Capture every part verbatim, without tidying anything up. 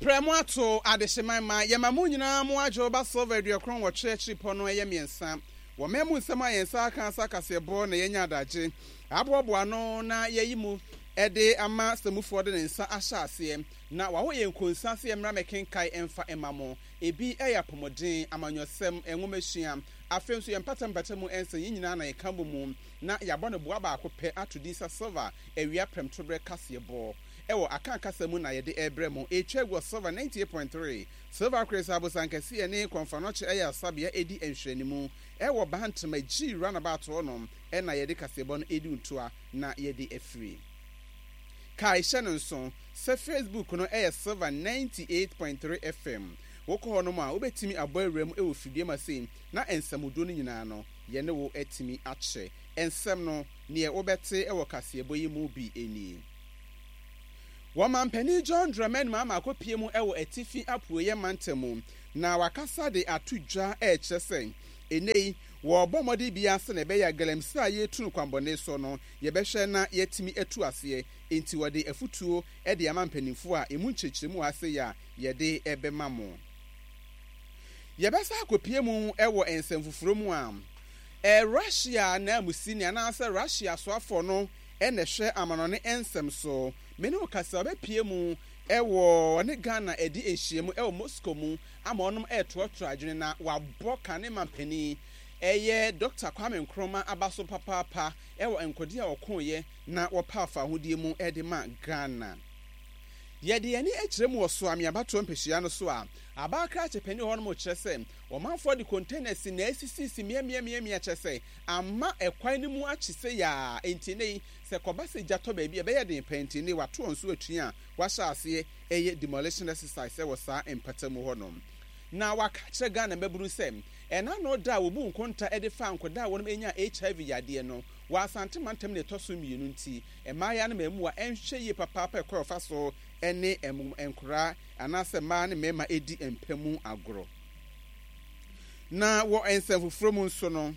Premato Adeshemama, Yamamunina, Moajoba Silver, Diocron, or Church Pono, Yemi Sam. Wamemu Sama and Saka Saka Sebo, Yenya Daji. Abo Buano, na Yayimu, Ede, Ama, Samuforden, and Sa Asha Siem. Now, what you could Sansi and Ramakin Kai and Fa Emamo, a be a pomodin, among your sem and Womeshiam. I feel so and pattern Batamu and Sayinana, a Cambo moon, na Yabona Buaba could pay out to Disa Silva, a real Premtobre Cassia ball. Ewo akanka samu na yede ebremo eche go silver ninety-eight point three silver craze abosanka C N A konfanoche eya sabia edi enhwanimu ewo bantama G runabout onom e na yede kasebon edi untua na yede efri kai shanonson se Facebook no eya silver ninety-eight point three F M woko hono ma obetimi aboerem ewo fidie masin na ensamudo no nyina no ye ne wo etimi ache ensem no ne obete ewo kasebo yi mu bi eni Woman Penny John Dramen Mama Kopiemu Ewo Etifi Apuye Mantemu na wakasa de atudwa e chese enei wo bomodi bia se ne be ya galemsa ye tunu kwambone so no ye behwe na yetimi etu ase enti wode afutuo e de amampanifo a emu nchechiremu ase ya ye de ebe mamo ye besa kopiemu ewo ensemfufuro mu a e Russia na musini na ase Russia so afo no ene hwe amanone ensem so meni okasa obepie mu ewo ne Ghana edi ehyiemu ewo Moscow mu ama onom etootro adwene na wabɔ ne mampani eye Doctor Kwame Nkrumah abaso papapa ewo enkodi a okoye na wopafa hodie mu edema Ghana yede yani ekyeremu woso amiabato mpehia no so a abakra chepeni ho no mo kyerese omanfo de containers na asisi si miamia miamia kyerese ama ekwan ni mu akyese ya entinei se kobase jato ba bia be ye de pentini wato onso atua wahya ase eye demolition exercise e wosa empatamu ho no na waka kyerɛ Ghana maburu sem ena no da wo bu nkonta e de fa nkoda wonum enya H I V yade no wa asante mantem ne toso mienu nti emaya na mamu a enhwe ye papa pa ekɔ fa so ene enkura anase ma ne mema edi empamu agoro na wo ensafufuro mu nso no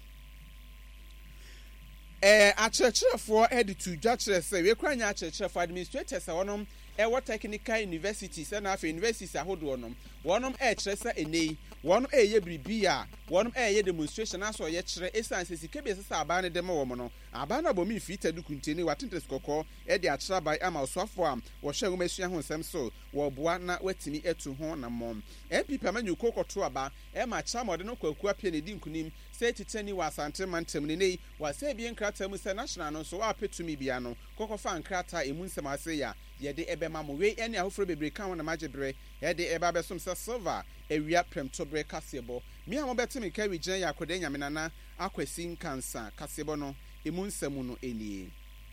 eh akyerɛkyerɛfoɔ editu dwa kyerɛ sɛ we kwanya akyerɛkyerɛfoɔ administrators a wonom ewo technical universities na afa universities ahodo onom wonom e kyerɛ sɛ enei wonom e ye bribia wonom e ye demonstration aso ye kyerɛ esanse sike bi sɛ aba ne dem wo mo no aba na bomi fita dukunteni watente skokɔ e de akyerɛ bai ama osofo am wo hwɛ wo masua ho nsɛm so wo boa na watimi etu ho na mom M P Pamanyu kokoto aba e ma kyerɛ mode no kwaku apia ne di nkunim sɛ titani wa asante mantem ne nei wa sɛ bi nkrata mu sɛ national no so wa petumi bia no kokofa nkrata emu nsɛm ase ya yede ebe mamowe ene ahofro bebre kan na magebre yede eba besom se silver ewia premtobre kasebo mi amo betimi ka wi gyan yakoda nyamenana akwasi nkansa kasebo no emu nsɛm no enie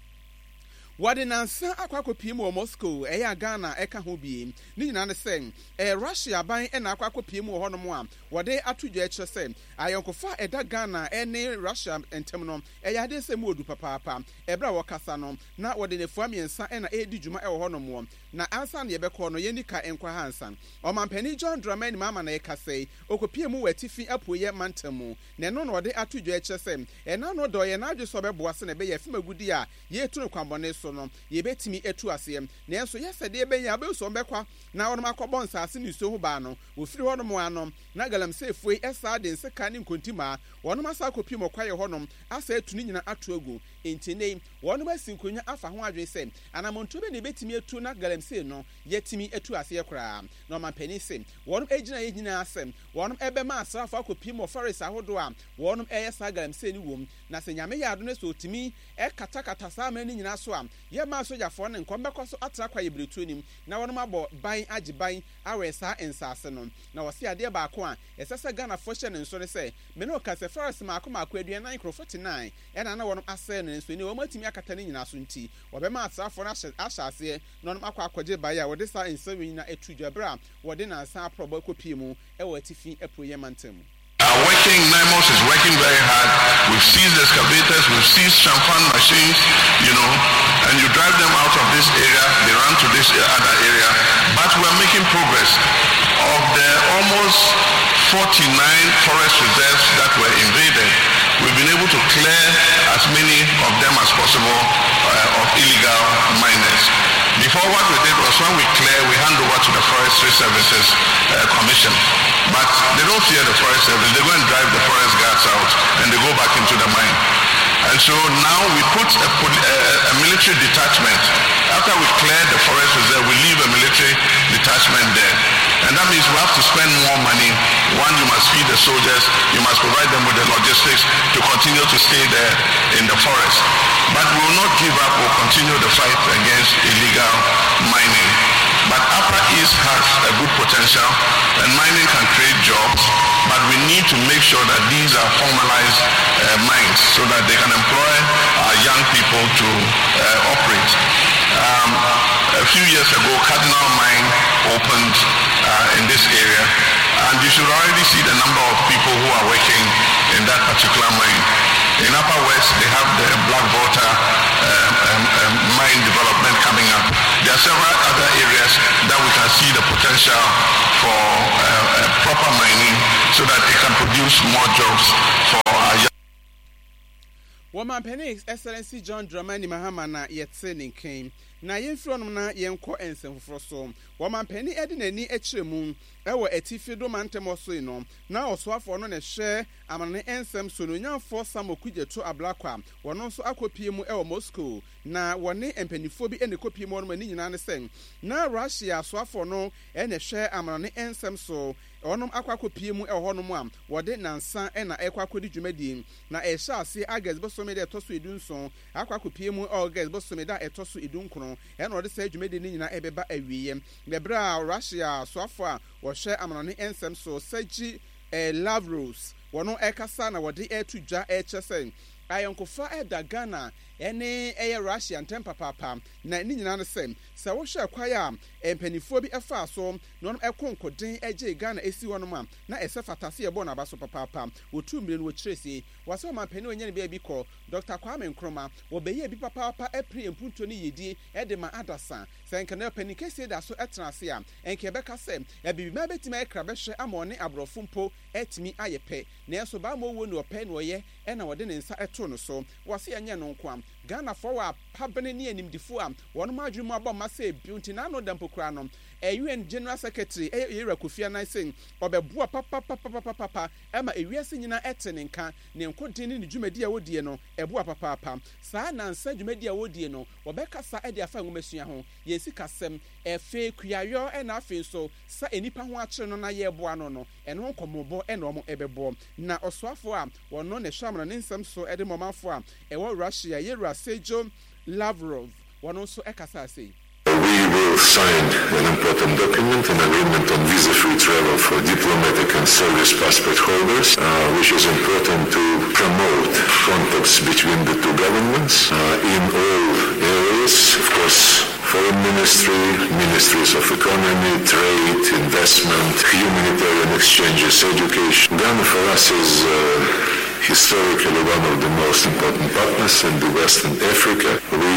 wade nansa akwakopie mu Moscow eya Ghana eka ho bie ni nyina ne sɛ eh Russia ban e na akwakopie mu ho no mo a wade atudwa kyerɛ sɛ ayonkofa eda Ghana ene Russia entem no eya de sɛ mu odu papapa ebra wɔkasa no na wade ne fuam yensa e na edi dwuma e ho no mo na ansa na yebekɔ no yenika enkwa hansan ɔmampani John Dramani mama na ekasɛ okopie mu watifi apoye mantamu na no na wade atudwa kyerɛ sɛ ena no dɔ ye na adwo so bɛboa se na be ye fimagudi a ye tunu kwambɔne so no yebetimi etu asem na enso yesede ebenya abeso mbekwa na wonom akɔbɔ nsase ne so ho ba no ofiri hɔ no mo anom na galamse efue esa de nseka ne nkontima wonom asa kopi mokwaye hɔ nom asa etu ne nyina atu agu entinei wonom asinkonya afa ho adwen sɛ anamonto be ne betimi etu na galamse no yetimi etu ase ekora na ɔmampani sɛ wonom egina yegyina asem wonom ebema asrafo akopi mo forest ahodo a wonom eyesa galamse ni wom na sɛ nyame yado ne so otimi e katakata sa ma ne nyina so a ye ma soja fo ne nkombekɔ so atra kwa yebretu nim na wonom abɔ ban agiban awesa ensase no na wɔse ade ba ko a ɛsɛsɛ Ghana fo hye ne nso ne sɛ me no ka sɛ forest ma ko ma ko aduanan forty-nine ɛna na wɔnom asɛ ne nso ne wɔn atimi akata ne nyina so nti wɔbɛma atrafo no ahyase na wɔnom akɔ akɔgye bai a wɔde sa ensawe nyina etu dwabra wɔde na nsa aprɔbɔ kopie mu ɛwɔ atifi aproye mantam. Our working, NIMOS is working very hard. We've seized excavators, we've seized champagne machines, you know, and you drive them out of this area, they run to this other area. But we're making progress. Of the almost forty-nine forest reserves that were invaded, we've been able to clear as many of them as possible uh, of illegal miners. Before, what we did was when we clear, we hand over to the Forestry Services uh, Commission. But they don't fear the Forest Service. They go and drive the forest guards out and they go back into the mine. And so now we put a, a, a military detachment. After we clear the forest reserve, we leave a military detachment there. And that means we have to spend more money. One, you must feed the soldiers. You must provide them with the logistics to continue to stay there in the forest. But we will not give up. We'll continue the fight against illegal mining. But Upper East has a good potential, and mining can create jobs, but we need to make sure that these are formalized uh, mines so that they can employ our young people to uh, operate. Um, a few years ago, Cardinal Mine opened uh, in this area, and you should already see the number of people who are working in that particular mine. In Upper West, they have the Black Water um, um, um, mine development coming up. There are several other areas that we can see the potential for uh, uh, proper mining so that it can produce more jobs for our young. Woman Penny Excellency John Dramani Mahama na yetse came. Na yemfro no na yenko ensem so. Woman Penny edi nani ekremu ewo etifido mantem so no. Na osoafo no ne hye amane ensem so no nyamfo samokuje to ablakwa. Wono nso akopie mu ewo Moscow. Na wone empanifo bi ene kopie mu no mani nyina ne sen. Na Russia soafo no ene hye amane ensem so. Onom akwakopie mu ewo honom am. Wode nansa ena ekwakodi dwumadi. Na ehya ase August bosome de toso edunson. Akwakopie mu August bosome da etoso edunkono. Ena ode se dwumadi ni nyina ebeba awiye. Nebra Russia soafo a wo hye amane ensem so Sergei Lavrov wono ekasa na wode etudwa echesen ayonkofa eda Ghana ene eye Russia ntempa papa na ni nyina no sem se wo hye kwaya empanifo bi efa so no ekonkoden eje Ghana esi wono am na ese fatase ebo na baso papa papa wotu mire no kiresi wase ma pani onye ne bia bi ko Doctor Kwame Nkrumah wo beye bi papa papa epre empunto ne yedi ede ma adasa senka na pani kese da so etrase am enke beka sem ebibi ma betima ekra be hye amone abrofo mpo etimi ayepe na eso ba mo wo ne ope no ye e na wode ne nsa eto no so wase anye no nko am Ghana for wa pabene ne animdifo am wono ma adwumu aba ma se biunti na no dampokura no U N General Secretary Yera Kofi Annan saying obeboa papa papa papa papa ema ewiase nyina etene nka ne nkodin ne dwumadi a wodie no eboa papa papa saa nansa dwumadi a wodie no obekasa e de afa nwumasua ho yesi kasem efe kuyayo e na afi so sa enipa ho akere no na ye eboa no no eno nkomobo e na omo ebebo na osoafo a wono ne hwamra ne nsem so e de momafo a ewo Russia Yera Sergei Lavrov wono so ekasa say we will sign an important document, an agreement on visa-free travel for diplomatic and service passport holders, uh, which is important to promote contacts between the two governments uh, in all areas. Of course, Foreign Ministry, Ministries of Economy, Trade, Investment, Humanitarian Exchanges, Education. Ghana for us is uh, historically one of the most important partners in the Western Africa.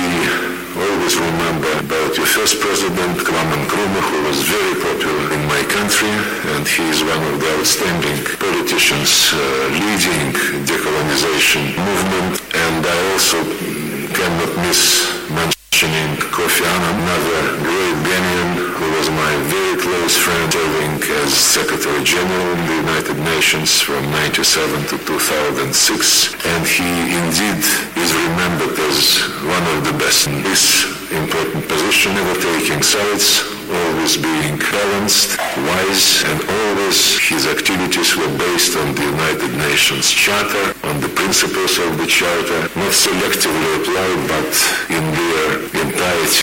We always remember about your first president, Kwame Nkrumah, who was very popular in my country, and he is one of the outstanding politicians uh, leading decolonization movement. And I also cannot miss mentioning Kofi Annan, another great Ghanaian who was my very close friend, serving as Secretary General in the United Nations from ninety-seven to two thousand six, and he indeed is remembered as one of the best in this important position, never taking sides, always being balanced, wise, and always his activities were based on the United Nations Charter, on the principles of the Charter, not selectively applied, but in their entirety.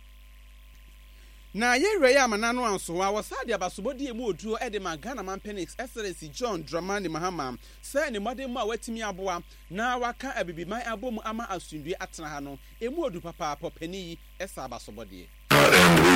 Na Yera ya manano anso wa wasade abasobodi emu oduo e de ma Ghana man Penix Excellency John Dramani Mahama say ne made mu a watimi aboa na waka abibiman abomu ama asundue atena ha no emu odu papa papa pani esa abasobodi. And we